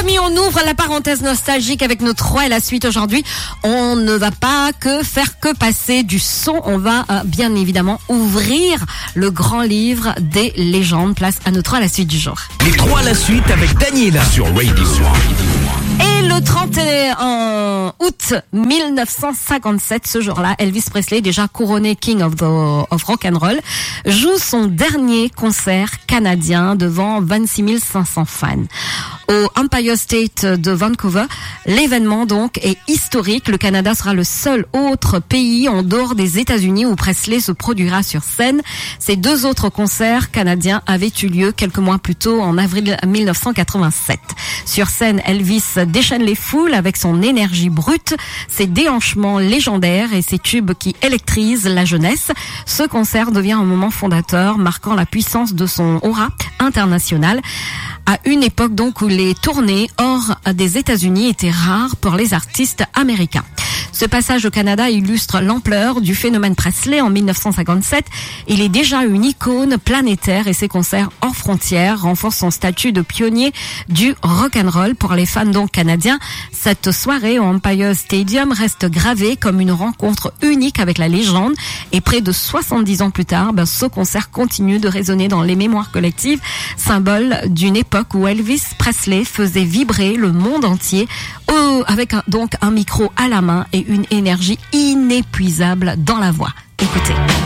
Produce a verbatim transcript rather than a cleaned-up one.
amis, on ouvre la parenthèse nostalgique avec notre roi et la suite aujourd'hui. On ne va pas que faire que passer du son. On va euh, bien évidemment ouvrir le grand livre des légendes. Place à notre roi à la suite du jour. Les trois à la suite avec Daniela sur Radio One. Et le trente et un août mille neuf cent cinquante-sept, ce jour-là, Elvis Presley, déjà couronné King of, the, of Rock and Roll, joue son dernier concert canadien devant vingt-six mille cinq cents fans. Au Empire State de Vancouver, l'événement donc est historique. Le Canada sera le seul autre pays en dehors des États-Unis où Presley se produira sur scène. Ces deux autres concerts canadiens avaient eu lieu quelques mois plus tôt, en avril mille neuf cent quatre-vingt-sept. Sur scène, Elvis déchaîne les foules avec son énergie brute, ses déhanchements légendaires et ses tubes qui électrisent la jeunesse. Ce concert devient un moment fondateur, marquant la puissance de son aura internationale. À une époque donc où les tournées hors des États-Unis étaient rares pour les artistes américains. Ce passage au Canada illustre l'ampleur du phénomène Presley en mille neuf cent cinquante-sept. Il est déjà une icône planétaire et ses concerts hors frontières renforcent son statut de pionnier du rock'n'roll. Pour les fans donc canadiens, cette soirée au Empire Stadium reste gravée comme une rencontre unique avec la légende. Et près de soixante-dix ans plus tard, ben, ce concert continue de résonner dans les mémoires collectives, symbole d'une époque où Elvis Presley faisait vibrer le monde entier oh, avec un, donc un micro à la main et une énergie inépuisable dans la voix. Écoutez.